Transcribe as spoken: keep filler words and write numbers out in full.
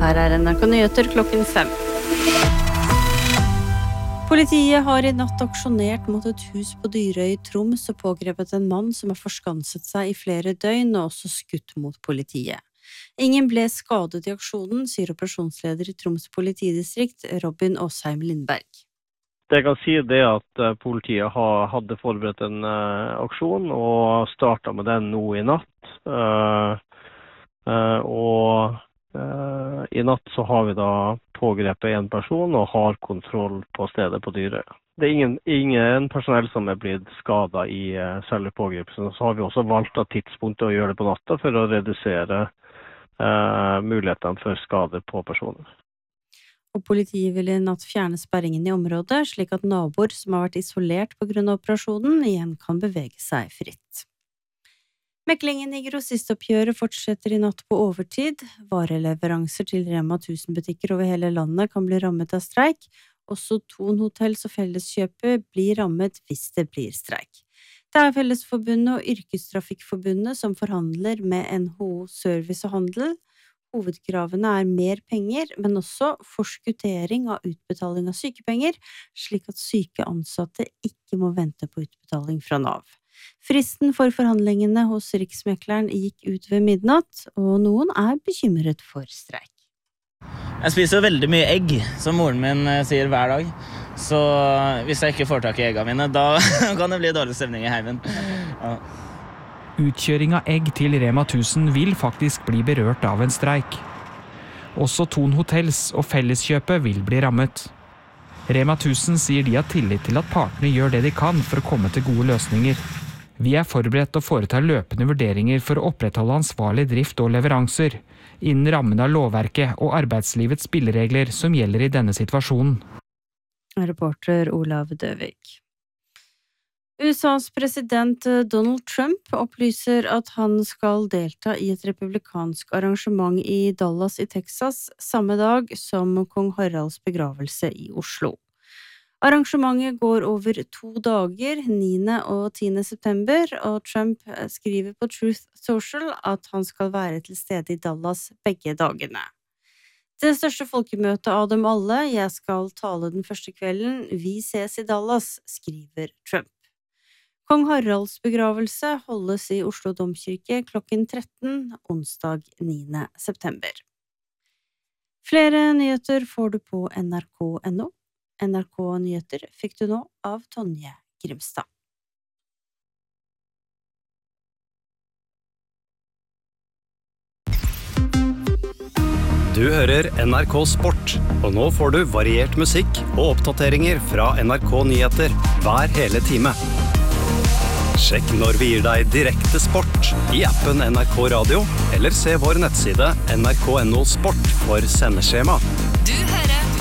Her er N R K Nyheter klokken fem. Politiet har i natt aksjonert mot et hus på Dyrøy i Troms og pågrepet en mann som har forskanset seg i flere døgn og også skutt mot politiet. Ingen ble skadet i aksjonen, sier operasjonsleder i Troms politidistrikt, Robin Åsheim Lindberg. Det jeg kan si det at politiet hadde forberedt en uh, aksjon og startet med den nå i natt. Uh, uh, og uh, i natt så har vi da pågrepet en person og har kontroll på stedet på Dyrøy. Det er ingen, ingen personell som er blitt skadet i uh, selve pågrepelsen. Så har vi også valgt av tidspunktet å gjøre det på natta for å redusere uh, mulighetene for skade på personer. Og politiet vil i natt fjerne sperringen i området, slik at naboer som har vært isolert på grunn av operasjonen, igjen kan bevege seg fritt. Meklingen i grossistoppgjøret fortsetter i natt på overtid. Vareleveranser til Rema tusen-butikker over hele landet kan bli rammet av streik. Også Thon Hotels og Felleskjøpet blir rammet hvis det blir streik. Det er Fellesforbundet og Yrkestrafikkforbundet som forhandler med N H O Service og Handel. Hovedkravene er mer penger, men også forskuttering av utbetaling av sykepenger, slik at syke ansatte ikke må vente på utbetaling fra Nav. Fristen for forhandlingene hos Riksmekleren gikk ut ved midnatt, og noen er bekymret for streik. Jeg spiser veldig mye egg, som moren min sier hver dag. Så hvis jeg ikke får tak i eggene mine, da kan det bli dårlig stemning i heimen. Ja. Utkjøring av egg til Rema tusen vil faktisk bli berørt av en streik. Også Thon Hotels og Felleskjøpet vil bli rammet. Rema tusen sier de har tillit til at partene gjør det de kan for å komme til gode løsninger. Vi er forberedt å foreta løpende vurderinger for å opprettholde ansvarlig drift og leveranser, innen rammen av lovverket og arbeidslivets spilleregler som gjelder i denne situasjonen. Reporter Olav Døvik. U S A's president Donald Trump opplyser at han skal delta i et republikansk arrangement i Dallas i Texas samme dag som kong Haralds begravelse i Oslo. Arrangementet går over to dager, niende og tiende september, og Trump skriver på Truth Social at han skal være til stede i Dallas begge dagene. Det største folkemøtet av dem alle, jeg skal tale den første kvelden, vi ses i Dallas, skriver Trump. Kong Haralds begravelse holdes i Oslo Domkirke klokken tretten, onsdag niende september. Flere nyheter får du på N R K punktum N O. N R K Nyheter fikk du nå av Tonje Grimstad. Du hører N R K Sport, og nå får du variert musikk og oppdateringer fra N R K Nyheter hver hele time. Sjekk når vi gir deg direkte sport i appen N R K Radio, eller se vår nettside N R K punktum N O Sport for sendeskjema. Du hører